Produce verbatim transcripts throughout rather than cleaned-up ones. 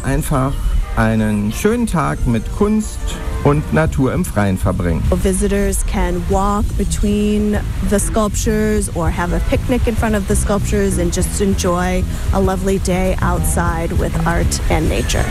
oder einfach einen schönen Tag mit Kunst und Natur im Freien verbringen. Visitors can walk between the sculptures or have a picnic in front of the sculptures and just enjoy a lovely day outside with art and nature.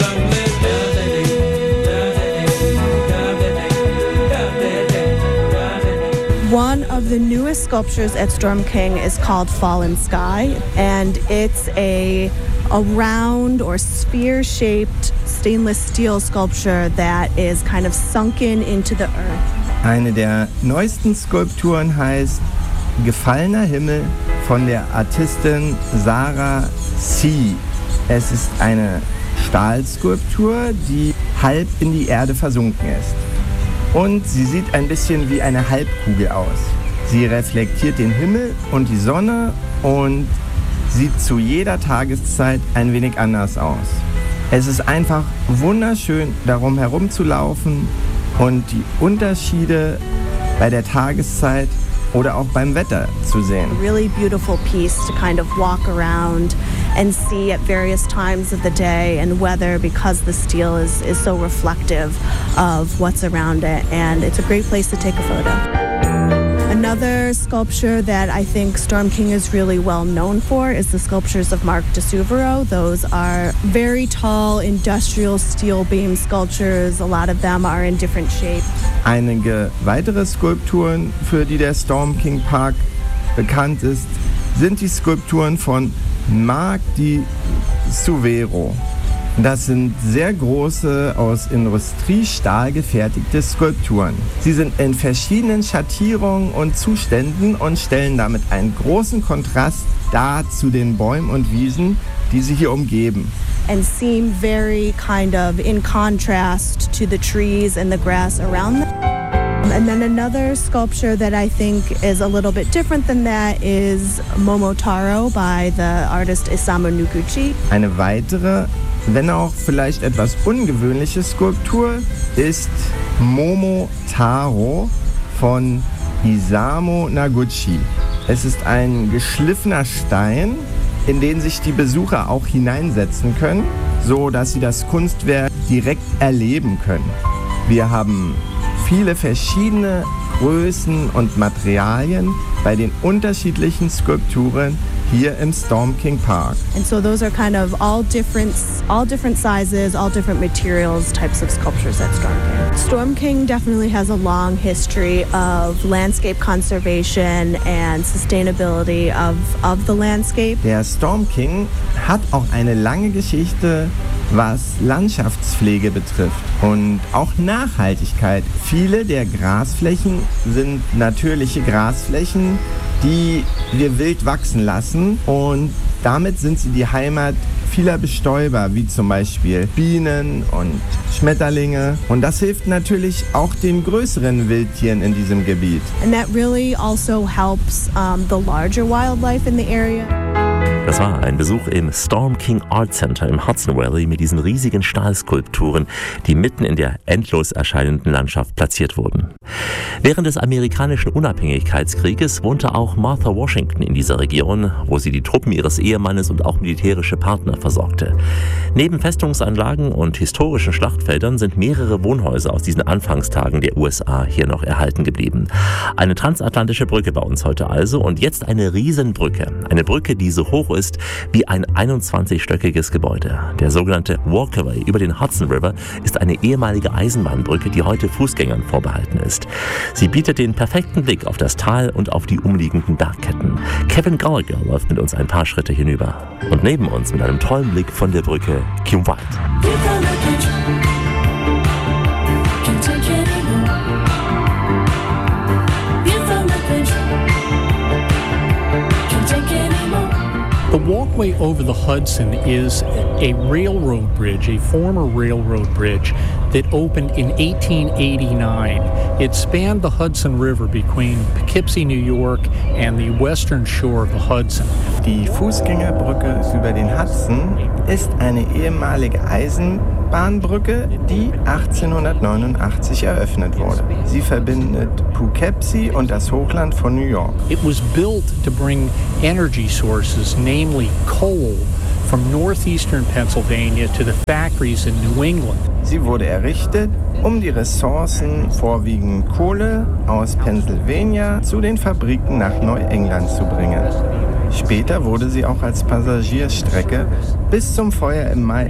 One of the newest sculptures at Storm King is called Fallen Sky, and it's a, a round or sphere-shaped stainless steel sculpture that is kind of sunken into the earth. Eine der neuesten Skulpturen heißt Gefallener Himmel von der Artistin Sarah C. Es ist eine Stahlskulptur, die halb in die Erde versunken ist. Und sie sieht ein bisschen wie eine Halbkugel aus. Sie reflektiert den Himmel und die Sonne und sieht zu jeder Tageszeit ein wenig anders aus. Es ist einfach wunderschön, darum herumzulaufen und die Unterschiede bei der Tageszeit oder auch beim Wetter zu sehen. A really beautiful piece to kind of walk around and see at various times of the day and weather, because the steel is, is so reflective of what's around it, and it's a great place to take a photo. Another sculpture that I think Storm King is really well known for is the sculptures of Mark de Suvero. Those are very tall industrial steel beam sculptures. A lot of them are in different shapes. Einige weitere Skulpturen, für die der Storm King Park bekannt ist, sind die Skulpturen von Mark de Suvero. Das sind sehr große, aus Industriestahl gefertigte Skulpturen. Sie sind in verschiedenen Schattierungen und Zuständen und stellen damit einen großen Kontrast dar zu den Bäumen und Wiesen, die sie hier umgeben. And seem very kind of in contrast to the trees and the grass around them. And then another sculpture that I think is a little bit different than that is Momotaro by the artist Isamu Noguchi. Eine weitere, wenn auch vielleicht etwas ungewöhnliche Skulptur ist Momotaro von Isamu Noguchi. Es ist ein geschliffener Stein, in den sich die Besucher auch hineinsetzen können, so dass sie das Kunstwerk direkt erleben können. Wir haben viele verschiedene Größen und Materialien bei den unterschiedlichen Skulpturen hier im Storm King Park. And so those are kind of all different, all different sizes, all different materials, types of sculptures at Storm King. Storm King definitely has a long history of landscape conservation and sustainability of, of the landscape. Der Storm King hat auch eine lange Geschichte, was Landschaftspflege betrifft und auch Nachhaltigkeit. Viele der Grasflächen sind natürliche Grasflächen, die wir wild wachsen lassen, und damit sind sie die Heimat vieler Bestäuber, wie zum Beispiel Bienen und Schmetterlinge, und das hilft natürlich auch den größeren Wildtieren in diesem Gebiet. And that really also helps um, the larger wildlife in the area. Das war ein Besuch im Storm King Art Center im Hudson Valley mit diesen riesigen Stahlskulpturen, die mitten in der endlos erscheinenden Landschaft platziert wurden. Während des amerikanischen Unabhängigkeitskrieges wohnte auch Martha Washington in dieser Region, wo sie die Truppen ihres Ehemannes und auch militärische Partner versorgte. Neben Festungsanlagen und historischen Schlachtfeldern sind mehrere Wohnhäuser aus diesen Anfangstagen der U S A hier noch erhalten geblieben. Eine transatlantische Brücke bei uns heute also, und jetzt eine Riesenbrücke. Eine Brücke, die so hoch ist wie ein einundzwanzigstöckiges Gebäude. Der sogenannte Walkaway über den Hudson River ist eine ehemalige Eisenbahnbrücke, die heute Fußgängern vorbehalten ist. Sie bietet den perfekten Blick auf das Tal und auf die umliegenden Bergketten. Kevin Gallagher läuft mit uns ein paar Schritte hinüber. Und neben uns mit einem tollen Blick von der Brücke Kim White. The walkway over the Hudson is a railroad bridge, a former railroad bridge that opened in eighteen eighty-nine. It spanned the Hudson River between Poughkeepsie, New York and the western shore of the Hudson. Die Fußgängerbrücke über den Hudson ist eine ehemalige Eisenbahnbrücke, die achtzehnhundertneunundachtzig eröffnet wurde. Sie verbindet Poughkeepsie und das Hochland von New York. It was built to bring energy sources, namely coal, from northeastern Pennsylvania to the factories in New England. Sie wurde errichtet, um die Ressourcen, vorwiegend Kohle, aus Pennsylvania zu den Fabriken nach Neuengland zu bringen. Später wurde sie auch als Passagierstrecke bis zum Feuer im Mai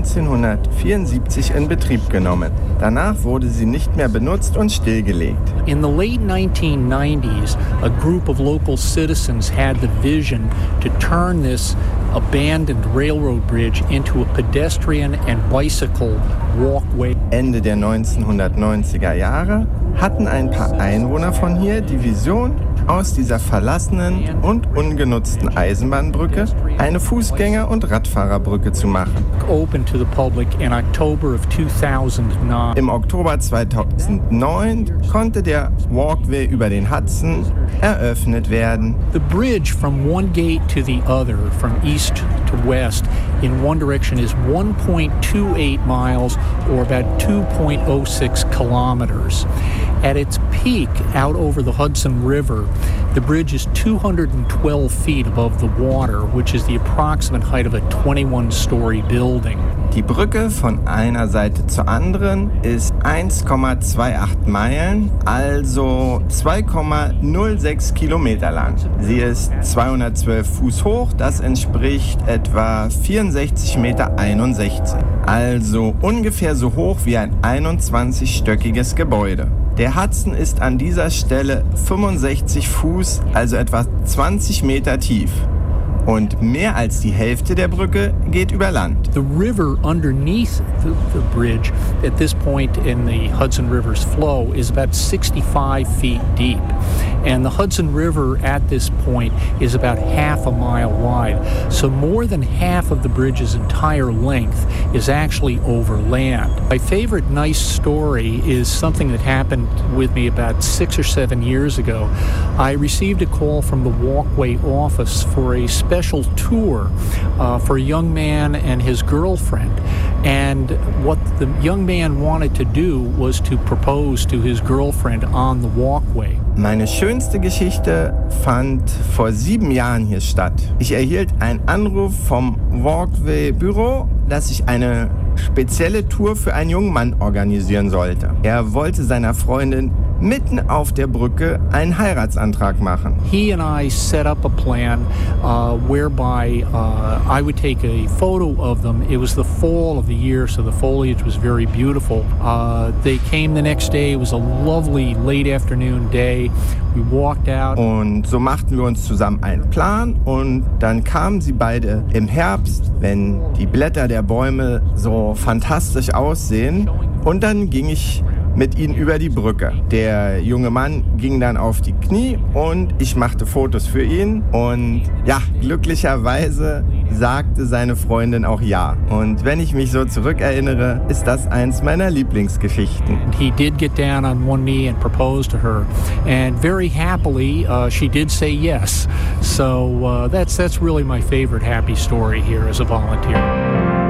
neunzehnhundertvierundsiebzig in Betrieb genommen. Danach wurde sie nicht mehr benutzt und stillgelegt. In the late nineteen nineties, a group of local citizens had the vision to turn this abandoned railroad bridge into a pedestrian and bicycle walkway. Ende der neunzehnhundertneunziger Jahre hatten ein paar Einwohner von hier die Vision, aus dieser verlassenen und ungenutzten Eisenbahnbrücke eine Fußgänger- und Radfahrerbrücke zu machen. Open to the public in October of two thousand nine. Im Oktober zweitausendneun konnte der Walkway über den Hudson eröffnet werden. The bridge from one gate to the other, from east to west, in one direction is one point two eight miles or about two point oh six kilometers. At its peak, out over the Hudson River, the bridge is two hundred twelve feet above the water, which is the approximate height of a twenty-one story building. Die Brücke von einer Seite zur anderen ist eins Komma achtundzwanzig Meilen, also zwei Komma null sechs Kilometer lang. Sie ist zweihundertzwölf Fuß hoch, das entspricht etwa vierundsechzig Komma einundsechzig Meter, also ungefähr so hoch wie ein einundzwanzigstöckiges Gebäude. Der Hudson ist an dieser Stelle fünfundsechzig Fuß, also etwa zwanzig Meter tief. Und mehr als die Hälfte der Brücke geht über Land. The river underneath the, the bridge at this point in the Hudson River's flow is about sixty-five feet deep. And the Hudson River at this point is about half a mile wide. So more than half of the bridge's entire length is actually over land. My favorite nice story is something that happened with me about six or seven years ago. I received a call from the Walkway office for a special tour uh, for a young man and his girlfriend. And what the young man wanted to do was to propose to his girlfriend on the walkway. Meine schönste Geschichte fand vor sieben Jahren hier statt. Ich erhielt einen Anruf vom Walkway-Büro, dass ich eine spezielle Tour für einen jungen Mann organisieren sollte. Er wollte seiner Freundin mitten auf der Brücke einen Heiratsantrag machen. He and I set up a plan uh, whereby uh, I would take a photo of them. It was the fall of the year, so the foliage was very beautiful. Uh, they came the next day. It was a lovely late afternoon day. We walked out. Und so machten wir uns zusammen einen Plan und dann kamen sie beide im Herbst, wenn die Blätter der Bäume so fantastisch aussehen. Und dann ging ich mit ihnen über die Brücke. Der junge Mann ging dann auf die Knie und ich machte Fotos für ihn. Und ja, glücklicherweise sagte seine Freundin auch ja. Und wenn ich mich so zurückerinnere, ist das eins meiner Lieblingsgeschichten. He did get down on one knee and propose to her. And very happily, uh, she did say yes. So uh, that's, that's really my favorite happy story here as a volunteer.